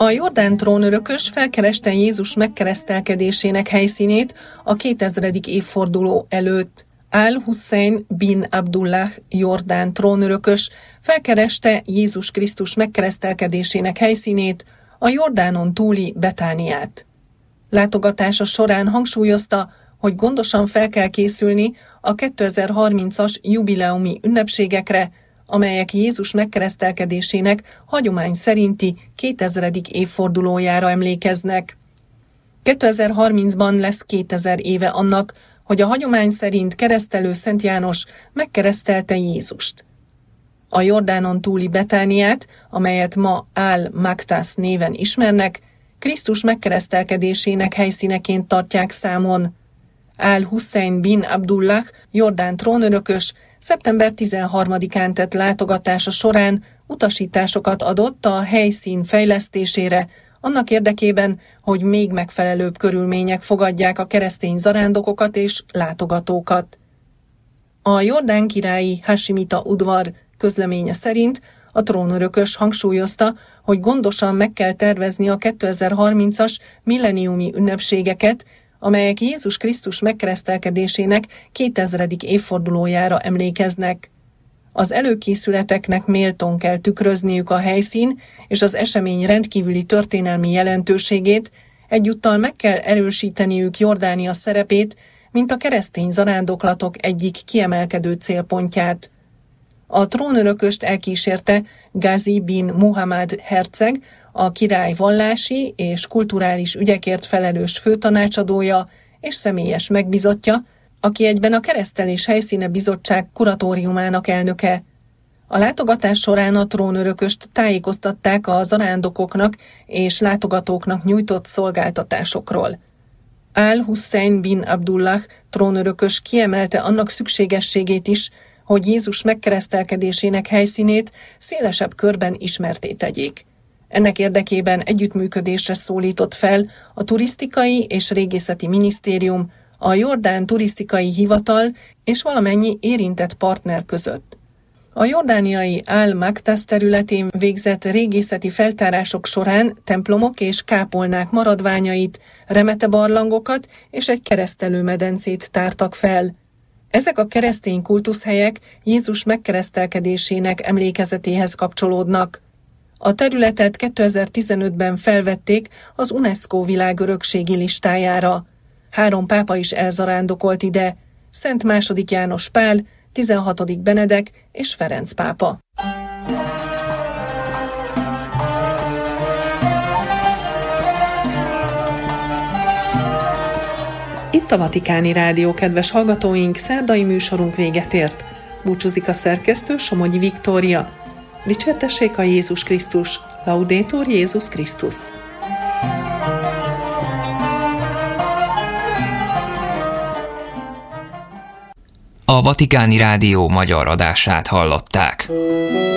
A Jordán trónörökös felkereste Jézus megkeresztelkedésének helyszínét a 2000. évforduló előtt. Al-Hussein bin Abdullah Jordán trónörökös felkereste Jézus Krisztus megkeresztelkedésének helyszínét, a Jordánon túli Betániát. Látogatása során hangsúlyozta, hogy gondosan fel kell készülni a 2030-as jubileumi ünnepségekre, amelyek Jézus megkeresztelkedésének hagyomány szerinti 2000. évfordulójára emlékeznek. 2030-ban lesz 2000 éve annak, hogy a hagyomány szerint keresztelő Szent János megkeresztelte Jézust. A Jordánon túli Betániát, amelyet ma Al-Maktas néven ismernek, Krisztus megkeresztelkedésének helyszíneként tartják számon. Al-Hussein bin Abdullah Jordán trónörökös szeptember 13-án tett látogatása során utasításokat adott a helyszín fejlesztésére, annak érdekében, hogy még megfelelőbb körülmények fogadják a keresztény zarándokokat és látogatókat. A Jordán királyi Hasimita udvar közleménye szerint a trónörökös hangsúlyozta, hogy gondosan meg kell tervezni a 2030-as milleniumi ünnepségeket, amelyek Jézus Krisztus megkeresztelkedésének 2000. évfordulójára emlékeznek. Az előkészületeknek méltón kell tükrözniük a helyszín és az esemény rendkívüli történelmi jelentőségét, egyúttal meg kell erősíteniük Jordánia szerepét, mint a keresztény zarándoklatok egyik kiemelkedő célpontját. A trónörököst elkísérte Gazi bin Muhammad herceg, a király vallási és kulturális ügyekért felelős főtanácsadója és személyes megbízottja, aki egyben a Keresztelés Helyszíne Bizottság kuratóriumának elnöke. A látogatás során a trónörököst tájékoztatták a zarándokoknak és látogatóknak nyújtott szolgáltatásokról. Al-Hussein bin Abdullah trónörökös kiemelte annak szükségességét is, hogy Jézus megkeresztelkedésének helyszínét szélesebb körben ismertté tegyék. Ennek érdekében együttműködésre szólított fel a Turisztikai és Régészeti Minisztérium, a Jordán Turisztikai Hivatal és valamennyi érintett partner között. A jordániai Al-Maktas területén végzett régészeti feltárások során templomok és kápolnák maradványait, remetebarlangokat és egy keresztelőmedencét tártak fel. Ezek a keresztény kultuszhelyek Jézus megkeresztelkedésének emlékezetéhez kapcsolódnak. A területet 2015-ben felvették az UNESCO világörökségi listájára. 3 pápa is elzarándokolt ide, Szent II. János Pál, 16. Benedek és Ferenc pápa. Itt a Vatikáni Rádió, kedves hallgatóink, szerdai műsorunk véget ért. Búcsúzik a szerkesztő, Somogyi Viktória. Dicsértessék a Jézus Krisztus, Laudetur Jézus Krisztus. A Vatikáni Rádió magyar adását hallották.